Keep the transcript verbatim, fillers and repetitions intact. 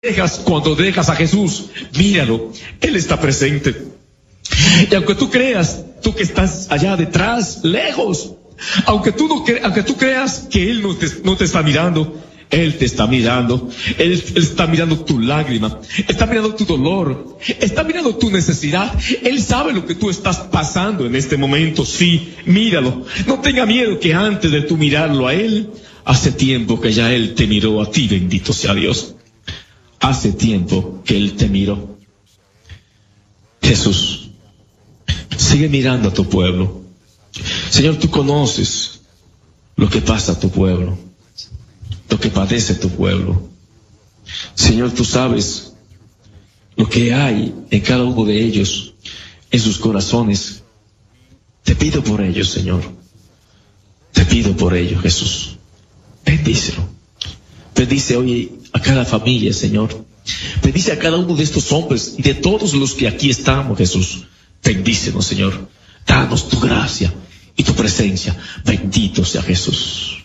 dejas, cuando dejas a Jesús, míralo, Él está presente. Y aunque tú creas, tú que estás allá detrás, lejos, aunque tú no cre aunque tú creas que Él no te, no te está mirando, Él te está mirando. Él, Él está mirando tu lágrima, está mirando tu dolor, está mirando tu necesidad. Él sabe lo que tú estás pasando en este momento. Sí, míralo. No tenga miedo que antes de tú mirarlo a Él, hace tiempo que ya Él te miró a ti, bendito sea Dios. Hace tiempo que Él te miró. Jesús, sigue mirando a tu pueblo. Señor, tú conoces lo que pasa a tu pueblo, lo que padece tu pueblo. Señor, tú sabes lo que hay en cada uno de ellos, en sus corazones. Te pido por ellos, Señor. Te pido por ellos, Jesús. Bendícelo. Bendice hoy a cada familia, Señor. Bendice a cada uno de estos hombres y de todos los que aquí estamos, Jesús. Bendícenos, Señor. Danos tu gracia y tu presencia. Bendito sea Jesús.